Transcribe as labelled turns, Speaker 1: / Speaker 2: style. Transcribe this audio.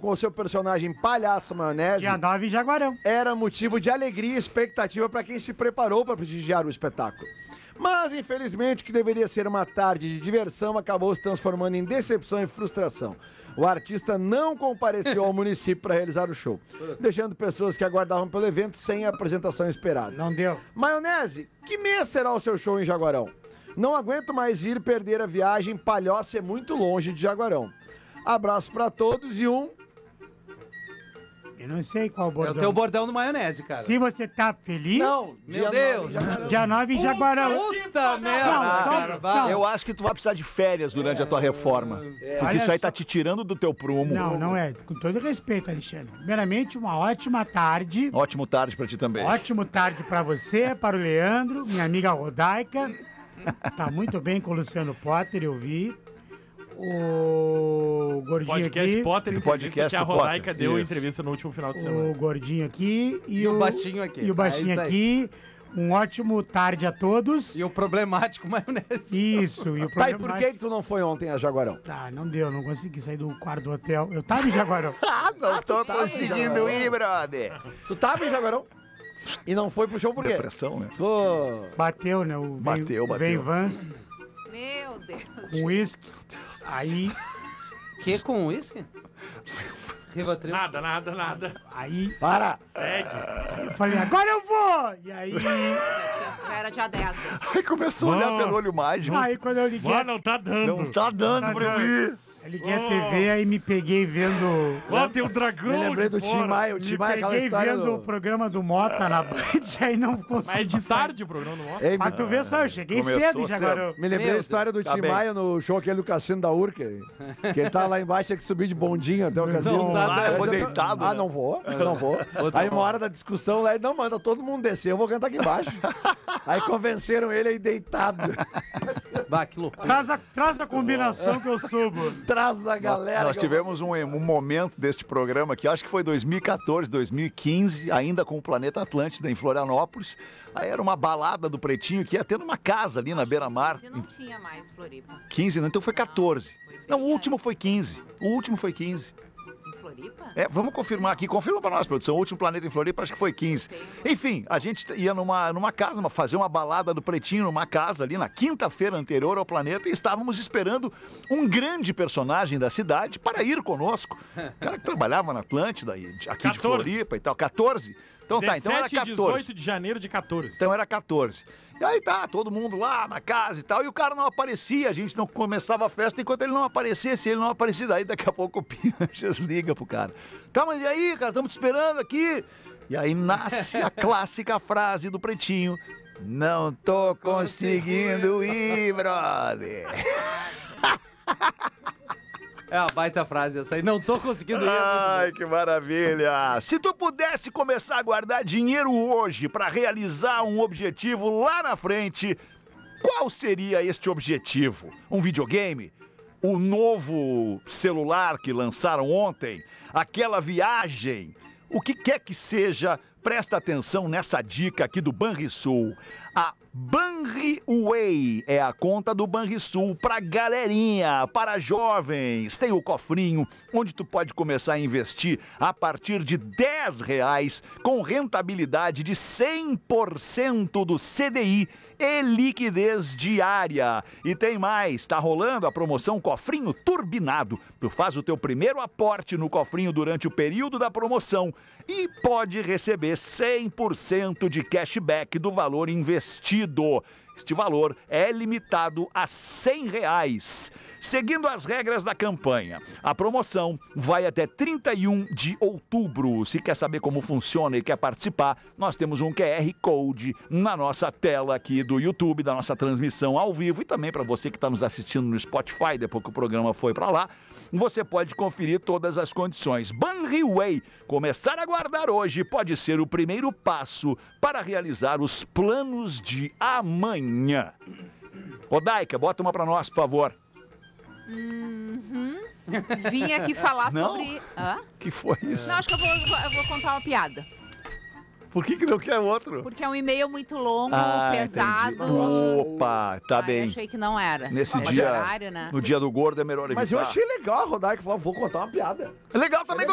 Speaker 1: com o seu personagem Palhaço Maionese,
Speaker 2: Dia 9 em Jaguarão.
Speaker 1: era motivo de alegria e expectativa para quem se preparou para prestigiar o espetáculo. Mas, infelizmente, o que deveria ser uma tarde de diversão acabou se transformando em decepção e frustração. O artista não compareceu ao município para realizar o show, deixando pessoas que aguardavam pelo evento sem a apresentação esperada.
Speaker 2: Não deu.
Speaker 1: Maionese, que mês será o seu show em Jaguarão? Não aguento mais ir perder a viagem, Palhoça é muito longe de Jaguarão. Abraço pra todos e
Speaker 2: Eu não sei qual
Speaker 3: É o
Speaker 2: bordão.
Speaker 3: teu bordão do maionese, cara.
Speaker 2: Se você tá feliz...
Speaker 1: Não,
Speaker 3: Meu Deus.
Speaker 2: Dia 9 em Jaguarão.
Speaker 3: Puta merda,
Speaker 2: Não,
Speaker 3: cara. Vai.
Speaker 4: Eu acho que tu vai precisar de férias durante a tua reforma. Porque
Speaker 2: Olha
Speaker 4: isso aí tá
Speaker 2: só.
Speaker 4: te tirando do teu prumo.
Speaker 2: Não é. Com todo respeito, Alexandre. Primeiramente, uma ótima tarde.
Speaker 4: Ótimo tarde pra ti também.
Speaker 2: Ótimo tarde pra você, para o Leandro, minha amiga Rodaica. Tá muito bem com o Luciano Potter, eu vi. O gordinho
Speaker 5: Podcast
Speaker 2: aqui.
Speaker 5: Potter,
Speaker 4: Do
Speaker 5: entrevista
Speaker 4: podcast
Speaker 5: que a
Speaker 4: do Potter.
Speaker 5: Rodaica deu
Speaker 4: Isso.
Speaker 5: entrevista no último final de
Speaker 2: O
Speaker 5: semana.
Speaker 2: gordinho aqui
Speaker 3: E o baixinho aqui.
Speaker 2: E o baixinho
Speaker 3: É isso aí.
Speaker 2: aqui. Um ótimo tarde a todos.
Speaker 3: E o problemático maionese.
Speaker 2: Isso. E o
Speaker 1: Tá, e
Speaker 2: problema
Speaker 1: por que tu não foi ontem a Jaguarão?
Speaker 2: Ah, não deu, não consegui sair do quarto do hotel. Eu tava em Jaguarão.
Speaker 4: Ah, não tô
Speaker 1: tá
Speaker 4: conseguindo ir, brother.
Speaker 1: Tu tava em Jaguarão? E não foi pro show por quê?
Speaker 4: Depressão, né?
Speaker 1: Pô,
Speaker 2: Bateu, né?
Speaker 4: Bateu.
Speaker 2: Veio Vans
Speaker 6: Meu Deus.
Speaker 2: com uísque. Aí,
Speaker 3: Que com uísque? Rivotril.
Speaker 5: Nada.
Speaker 2: aí,
Speaker 1: para!
Speaker 2: eu falei, agora eu vou! E aí,
Speaker 6: Já era dia 10.
Speaker 4: Aí começou a olhar
Speaker 5: Mano.
Speaker 4: pelo olho mágico.
Speaker 2: aí quando eu liguei,
Speaker 5: Mano, não tá dando.
Speaker 4: Não tá dando pra eu ir.
Speaker 2: eu liguei a TV, aí me peguei vendo...
Speaker 5: Ó, tem um dragão.
Speaker 1: Me lembrei do
Speaker 5: aqui
Speaker 1: Tim
Speaker 5: fora.
Speaker 1: Maia, o Tim
Speaker 2: Me
Speaker 1: Maia, aquela
Speaker 2: peguei
Speaker 1: história
Speaker 2: vendo o programa do Mota na Band, aí não consegui.
Speaker 5: Mas é de
Speaker 2: sair.
Speaker 5: tarde o programa do Mota.
Speaker 1: Ei,
Speaker 2: Mas tu vê só, eu cheguei
Speaker 4: Começou
Speaker 2: cedo em
Speaker 4: cedo.
Speaker 2: Jaguarão.
Speaker 1: me lembrei
Speaker 3: Meu
Speaker 1: da história do
Speaker 4: Deus.
Speaker 1: Tim
Speaker 4: Tá bem.
Speaker 1: Maia no show aquele do Cassino da Urca. Que ele tava lá embaixo, tinha que subir de bondinho até o cassino.
Speaker 3: Não tá dando.
Speaker 1: Eu
Speaker 4: Ficou
Speaker 1: já tô-
Speaker 4: deitado,
Speaker 1: Ah,
Speaker 4: né?
Speaker 1: não vou. Aí uma hora da discussão lá, ele não manda todo mundo descer, eu vou cantar aqui embaixo. Aí convenceram ele aí deitado.
Speaker 3: Bah, que loucura.
Speaker 2: Traz a combinação que eu subo.
Speaker 1: Traz a galera.
Speaker 4: Nós tivemos um momento deste programa que acho que foi 2014, 2015, ainda com o Planeta Atlântida em Florianópolis. Aí era uma balada do Pretinho que ia ter numa casa ali na beira-mar.
Speaker 6: Você não tinha mais Floripa.
Speaker 4: 15, não, então foi 14. Não, o último foi 15. O último foi 15.
Speaker 6: Em Floripa?
Speaker 4: É, vamos confirmar aqui. Confirma pra nós, produção. O último Planeta em Floripa, acho que foi 15. Enfim, a gente ia numa casa, fazer uma balada do Pretinho numa casa ali na quinta-feira anterior ao Planeta e estávamos esperando um grande personagem da cidade para ir conosco. Cara que trabalhava na Atlântida, aqui de
Speaker 5: 14.
Speaker 4: Floripa e tal. 14? Então tá, então era
Speaker 5: 17 e
Speaker 4: 14.
Speaker 5: 18 de janeiro de 14.
Speaker 4: Então era 14. E aí tá, todo mundo lá na casa e tal, e o cara não aparecia, a gente não começava a festa enquanto ele não aparecesse, ele não aparecia, daí daqui a pouco o Pinchas liga pro cara. Tá, mas e aí, cara, estamos te esperando aqui. E aí nasce a clássica frase do Pretinho, não tô conseguindo ir, brother.
Speaker 3: É uma baita frase essa aí. Não tô conseguindo ir.
Speaker 4: Ai, que maravilha! Se tu pudesse começar a guardar dinheiro hoje para realizar um objetivo lá na frente, qual seria este objetivo? Um videogame? O novo celular que lançaram ontem? Aquela viagem? O que quer que seja, presta atenção nessa dica aqui do Banrisul. A Banriway é a conta do Banrisul para galerinha, para jovens. Tem o cofrinho onde tu pode começar a investir a partir de R$10 com rentabilidade de 100% do CDI e liquidez diária. E tem mais, tá rolando a promoção Cofrinho Turbinado. Tu faz o teu primeiro aporte no cofrinho durante o período da promoção e pode receber 100% de cashback do valor investido. Este valor é limitado a R$100. Seguindo as regras da campanha, a promoção vai até 31 de outubro. Se quer saber como funciona e quer participar, nós temos um QR Code na nossa tela aqui do YouTube, da nossa transmissão ao vivo e também para você que está nos assistindo no Spotify, depois que o programa foi para lá, você pode conferir todas as condições. Banriway, começar a guardar hoje pode ser o primeiro passo para realizar os planos de amanhã. Rodaica, bota uma para nós, por favor.
Speaker 6: Vim aqui falar
Speaker 4: Não?
Speaker 6: sobre... Hã?
Speaker 4: Que foi isso?
Speaker 6: Não, acho que eu vou contar uma piada.
Speaker 4: Por que não quer outro?
Speaker 6: Porque é um e-mail muito longo,
Speaker 4: Entendi.
Speaker 6: pesado.
Speaker 4: Opa, tá
Speaker 6: Ai,
Speaker 4: bem.
Speaker 6: achei que não era.
Speaker 4: Nesse
Speaker 6: É
Speaker 4: dia,
Speaker 6: horário, né?
Speaker 4: no dia do gordo é melhor evitar.
Speaker 1: Mas eu achei legal a Rodaica falou, vou contar uma piada.
Speaker 4: Legal também.